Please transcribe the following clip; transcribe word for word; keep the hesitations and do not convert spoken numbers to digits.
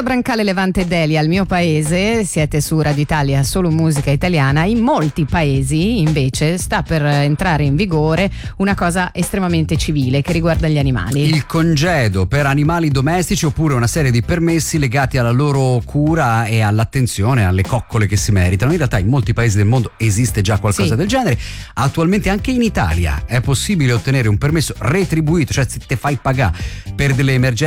la Brancale Levante Delia, al mio paese, siete su Radio Italia, solo musica italiana. In molti paesi invece sta per entrare in vigore una cosa estremamente civile che riguarda gli animali. Il congedo per animali domestici, oppure una serie di permessi legati alla loro cura e all'attenzione alle coccole che si meritano. In realtà in molti paesi del mondo esiste già qualcosa sì. del genere. Attualmente anche in Italia è possibile ottenere un permesso retribuito, cioè se te fai pagare per delle emergenze